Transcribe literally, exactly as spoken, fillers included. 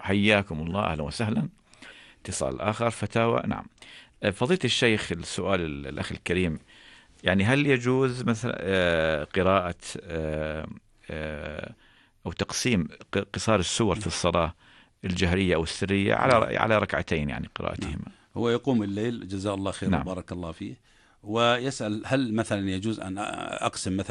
حياكم الله، أهلا وسهلا. اتصال آخر، فتاوى. نعم. فضيلة الشيخ، السؤال الأخ الكريم، يعني هل يجوز مثلا آه، قراءة آه، آه، أو تقسيم ق- قصار السور في الصلاة الجهرية أو السرية نعم. على على ركعتين، يعني نعم. قراءتهما؟ هو يقوم الليل جزاه الله خير نعم. وبارك الله فيه، ويسأل هل مثلا يجوز أن أقسم مثلا